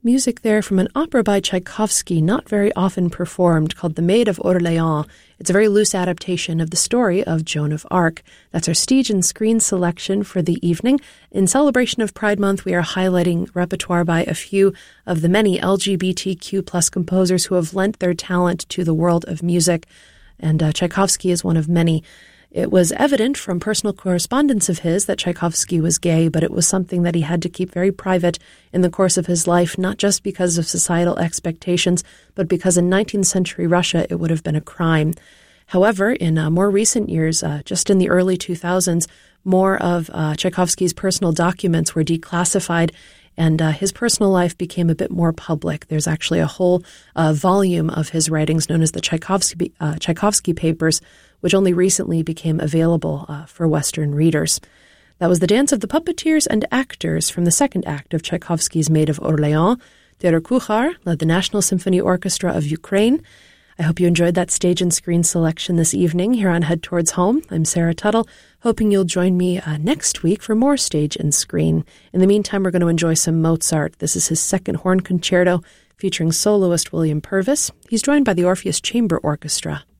Music there from an opera by Tchaikovsky, not very often performed, called The Maid of Orléans. It's a very loose adaptation of the story of Joan of Arc. That's our stage and screen selection for the evening. In celebration of Pride Month, we are highlighting repertoire by a few of the many LGBTQ plus composers who have lent their talent to the world of music, and Tchaikovsky is one of many. It was evident from personal correspondence of his that Tchaikovsky was gay, but it was something that he had to keep very private in the course of his life, not just because of societal expectations, but because in 19th century Russia it would have been a crime. However, in more recent years, just in the early 2000s, more of Tchaikovsky's personal documents were declassified, and his personal life became a bit more public. There's actually a whole volume of his writings known as the Tchaikovsky Papers, which only recently became available for Western readers. That was The Dance of the Puppeteers and Actors from the second act of Tchaikovsky's Maid of Orléans. Theodor Kuchar led the National Symphony Orchestra of Ukraine. I hope you enjoyed that stage and screen selection this evening here on Head Towards Home. I'm Sarah Tuttle, hoping you'll join me next week for more stage and screen. In the meantime, we're going to enjoy some Mozart. This is his second horn concerto featuring soloist William Purvis. He's joined by the Orpheus Chamber Orchestra.